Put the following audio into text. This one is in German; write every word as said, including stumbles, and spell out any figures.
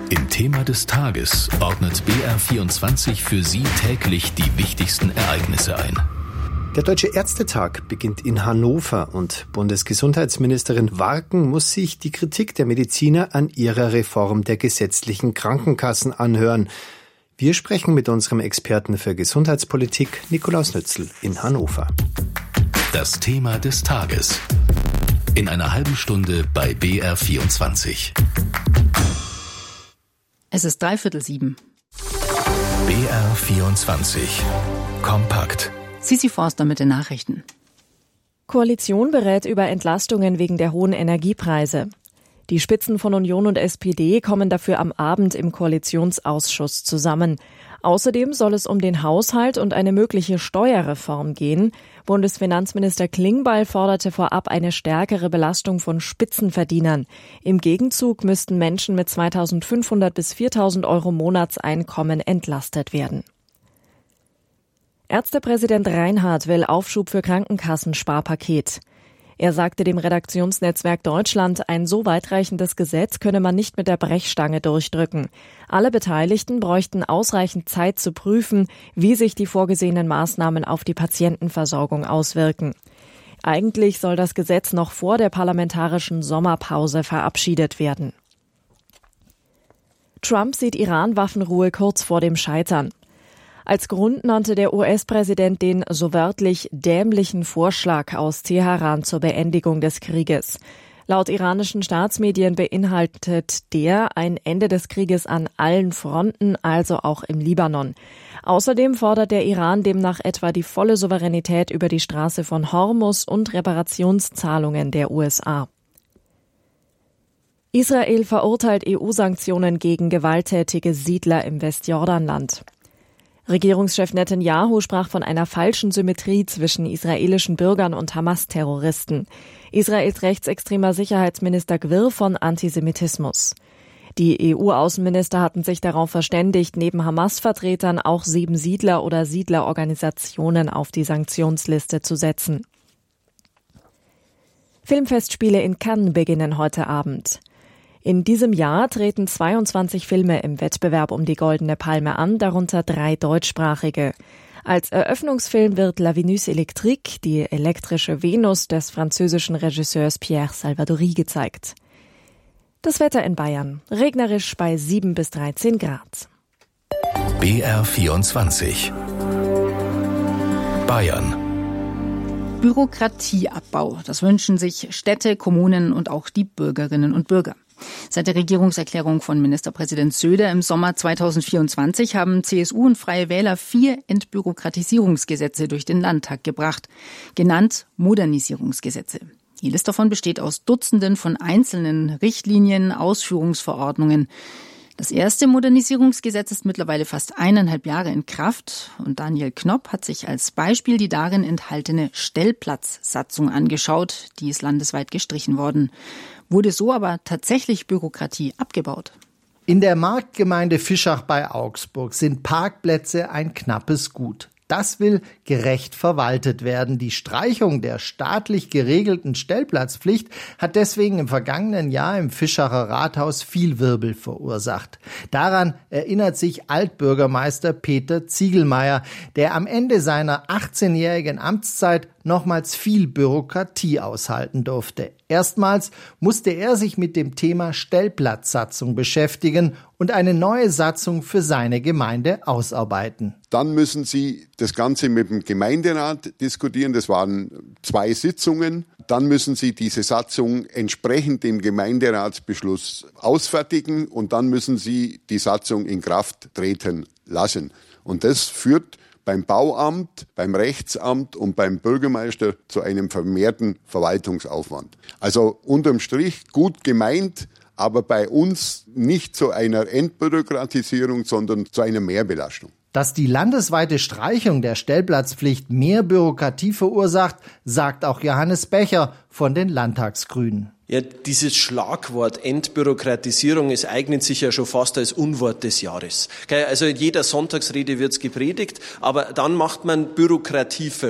Im Thema des Tages ordnet B R vierundzwanzig für Sie täglich die wichtigsten Ereignisse ein. Der Deutsche Ärztetag beginnt in Hannover und Bundesgesundheitsministerin Warken muss sich die Kritik der Mediziner an ihrer Reform der gesetzlichen Krankenkassen anhören. Wir sprechen mit unserem Experten für Gesundheitspolitik, Nikolaus Nützl, in Hannover. Das Thema des Tages. In einer halben Stunde bei B R vierundzwanzig. Es ist dreiviertel sieben. B R vierundzwanzig. Kompakt. Sisi Forster mit den Nachrichten. Koalition berät über Entlastungen wegen der hohen Energiepreise. Die Spitzen von Union und S P D kommen dafür am Abend im Koalitionsausschuss zusammen. Außerdem soll es um den Haushalt und eine mögliche Steuerreform gehen. Bundesfinanzminister Klingbeil forderte vorab eine stärkere Belastung von Spitzenverdienern. Im Gegenzug müssten Menschen mit zweitausendfünfhundert bis viertausend Euro Monatseinkommen entlastet werden. Ärztepräsident Reinhardt will Aufschub für Krankenkassensparpaket. Er sagte dem Redaktionsnetzwerk Deutschland, ein so weitreichendes Gesetz könne man nicht mit der Brechstange durchdrücken. Alle Beteiligten bräuchten ausreichend Zeit zu prüfen, wie sich die vorgesehenen Maßnahmen auf die Patientenversorgung auswirken. Eigentlich soll das Gesetz noch vor der parlamentarischen Sommerpause verabschiedet werden. Trump sieht Iran-Waffenruhe kurz vor dem Scheitern. Als Grund nannte der U S-Präsident den so wörtlich dämlichen Vorschlag aus Teheran zur Beendigung des Krieges. Laut iranischen Staatsmedien beinhaltet der ein Ende des Krieges an allen Fronten, also auch im Libanon. Außerdem fordert der Iran demnach etwa die volle Souveränität über die Straße von Hormuz und Reparationszahlungen der U S A. Israel verurteilt E U-Sanktionen gegen gewalttätige Siedler im Westjordanland. Regierungschef Netanyahu sprach von einer falschen Symmetrie zwischen israelischen Bürgern und Hamas-Terroristen. Israels rechtsextremer Sicherheitsminister Gwir von Antisemitismus. Die E U-Außenminister hatten sich darauf verständigt, neben Hamas-Vertretern auch sieben Siedler oder Siedlerorganisationen auf die Sanktionsliste zu setzen. Filmfestspiele in Cannes beginnen heute Abend. In diesem Jahr treten zweiundzwanzig Filme im Wettbewerb um die Goldene Palme an, darunter drei deutschsprachige. Als Eröffnungsfilm wird La Venus Electrique, die elektrische Venus des französischen Regisseurs Pierre Salvadori, gezeigt. Das Wetter in Bayern. Regnerisch bei sieben bis dreizehn Grad. B R vierundzwanzig. Bayern. Bürokratieabbau. Das wünschen sich Städte, Kommunen und auch die Bürgerinnen und Bürger. Seit der Regierungserklärung von Ministerpräsident Söder im Sommer zweitausendvierundzwanzig haben C S U und Freie Wähler vier Entbürokratisierungsgesetze durch den Landtag gebracht, genannt Modernisierungsgesetze. Jedes davon besteht aus Dutzenden von einzelnen Richtlinien, Ausführungsverordnungen. Das erste Modernisierungsgesetz ist mittlerweile fast eineinhalb Jahre in Kraft und Daniel Knopp hat sich als Beispiel die darin enthaltene Stellplatzsatzung angeschaut, die ist landesweit gestrichen worden. Wurde so aber tatsächlich Bürokratie abgebaut? In der Marktgemeinde Fischach bei Augsburg sind Parkplätze ein knappes Gut. Das will gerecht verwaltet werden. Die Streichung der staatlich geregelten Stellplatzpflicht hat deswegen im vergangenen Jahr im Fischacher Rathaus viel Wirbel verursacht. Daran erinnert sich Altbürgermeister Peter Ziegelmeier, der am Ende seiner achtzehnjährigen Amtszeit nochmals viel Bürokratie aushalten durfte. Erstmals musste er sich mit dem Thema Stellplatzsatzung beschäftigen und eine neue Satzung für seine Gemeinde ausarbeiten. Dann müssen Sie das Ganze mit dem Gemeinderat diskutieren. Das waren zwei Sitzungen. Dann müssen Sie diese Satzung entsprechend dem Gemeinderatsbeschluss ausfertigen und dann müssen Sie die Satzung in Kraft treten lassen. Und das führt beim Bauamt, beim Rechtsamt und beim Bürgermeister zu einem vermehrten Verwaltungsaufwand. Also unterm Strich gut gemeint, aber bei uns nicht zu einer Entbürokratisierung, sondern zu einer Mehrbelastung. Dass die landesweite Streichung der Stellplatzpflicht mehr Bürokratie verursacht, sagt auch Johannes Becher von den Landtagsgrünen. Ja, dieses Schlagwort Entbürokratisierung, es eignet sich ja schon fast als Unwort des Jahres. Also in jeder Sonntagsrede wird's gepredigt, aber dann macht man Bürokratie